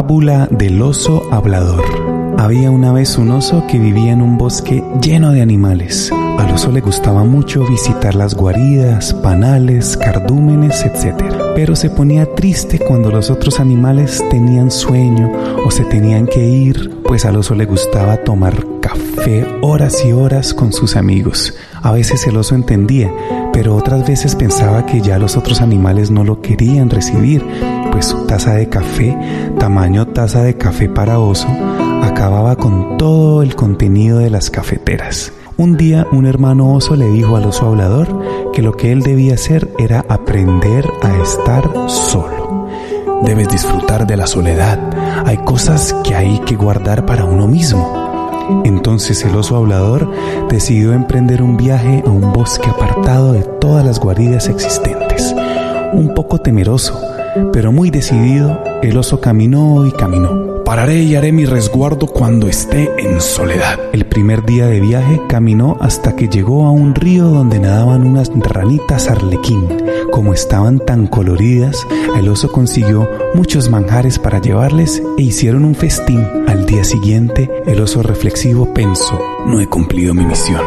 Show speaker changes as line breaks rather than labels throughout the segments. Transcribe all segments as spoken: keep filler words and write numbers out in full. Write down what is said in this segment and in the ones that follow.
Fábula del oso hablador. Había una vez un oso que vivía en un bosque lleno de animales. Al oso le gustaba mucho visitar las guaridas, panales, cardúmenes, etcétera. Pero se ponía triste cuando los otros animales tenían sueño o se tenían que ir, pues al oso le gustaba tomar café horas y horas con sus amigos. A veces el oso entendía, pero otras veces pensaba que ya los otros animales no lo querían recibir, pues su taza de café, tamaño taza de café para oso, acababa con todo el contenido de las cafeteras. Un día un hermano oso le dijo al oso hablador que lo que él debía hacer era aprender a estar solo. Debes disfrutar de la soledad. Hay cosas que hay que guardar para uno mismo. Entonces el oso hablador decidió emprender un viaje a un bosque apartado de todas las guaridas existentes. Un poco temeroso, pero muy decidido, el oso caminó y caminó. Pararé y haré mi resguardo cuando esté en soledad. El primer día de viaje caminó hasta que llegó a un río donde nadaban unas ranitas arlequín. Como estaban tan coloridas, el oso consiguió muchos manjares para llevarles e hicieron un festín. Al día siguiente, el oso reflexivo pensó: no he cumplido mi misión.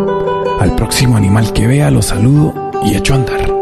Al próximo animal que vea lo saludo y echo a andar.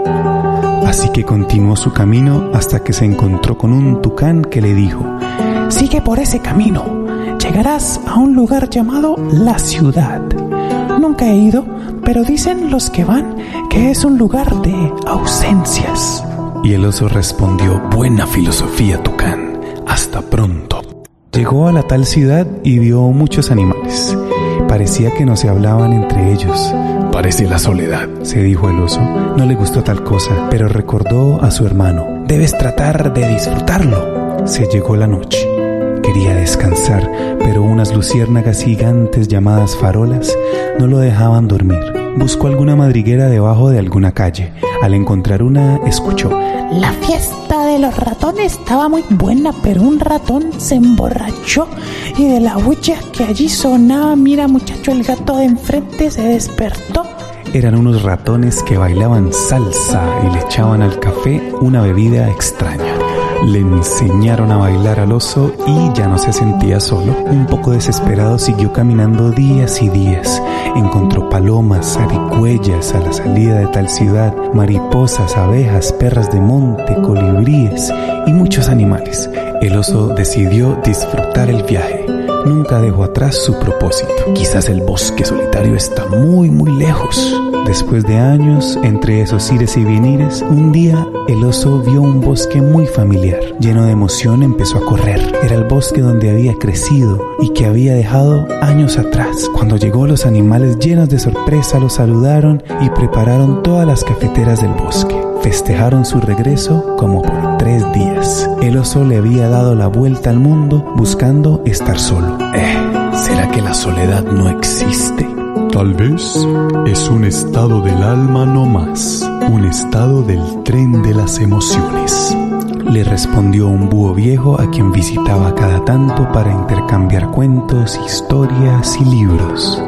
Así que continuó su camino hasta que se encontró con un tucán que le dijo: sigue por ese camino, llegarás a un lugar llamado La Ciudad. Nunca he ido, pero dicen los que van que es un lugar de ausencias. Y el oso respondió: buena filosofía, tucán, hasta pronto. Llegó a la tal ciudad y vio muchos animales. Parecía que no se hablaban entre ellos. Parece la soledad, se dijo el oso. No le gustó tal cosa, pero recordó a su hermano: debes tratar de disfrutarlo. Se llegó la noche. Quería descansar, pero unas luciérnagas gigantes llamadas farolas no lo dejaban dormir. Buscó alguna madriguera debajo de alguna calle. Al encontrar una, escuchó:
la fiesta de los ratones estaba muy buena, pero un ratón se emborrachó y de la bulla que allí sonaba, mira muchacho, el gato de enfrente se despertó.
Eran unos ratones que bailaban salsa y le echaban al café una bebida extraña. Le enseñaron a bailar al oso y ya no se sentía solo. Un poco desesperado siguió caminando días y días. Encontró palomas, zarigüeyas a la salida de tal ciudad, mariposas, abejas, perras de monte, colibríes y muchos animales. El oso decidió disfrutar el viaje. Nunca dejó atrás su propósito. Quizás el bosque solitario está muy muy lejos. Después de años, entre esos ires y venires, un día el oso vio un bosque muy familiar. Lleno de emoción empezó a correr. Era el bosque donde había crecido y que había dejado años atrás. Cuando llegó, los animales llenos de sorpresa lo saludaron y prepararon todas las cafeteras del bosque. Festejaron su regreso como por tres días. El oso le había dado la vuelta al mundo buscando estar solo. Eh, ¿será que la soledad no existe?
Tal vez es un estado del alma no más, un estado del tren de las emociones,
le respondió un búho viejo a quien visitaba cada tanto para intercambiar cuentos, historias y libros.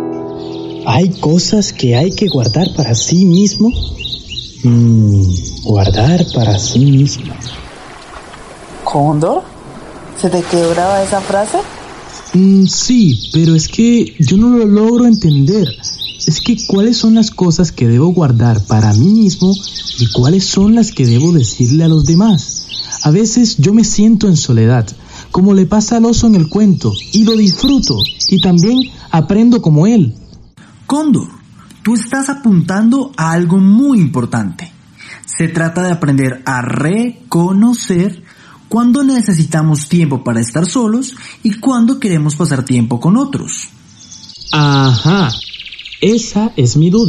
¿Hay cosas que hay que guardar para sí mismo? Mm, guardar para sí mismo.
¿Cóndor? ¿Se te quedó grabada esa frase?
Mm, sí, pero es que yo no lo logro entender. Es que ¿cuáles son las cosas que debo guardar para mí mismo y cuáles son las que debo decirle a los demás? A veces yo me siento en soledad, como le pasa al oso en el cuento, y lo disfruto, y también aprendo como él.
Cóndor, tú estás apuntando a algo muy importante. Se trata de aprender a reconocer cuándo necesitamos tiempo para estar solos y cuándo queremos pasar tiempo con otros.
Ajá, esa es mi duda.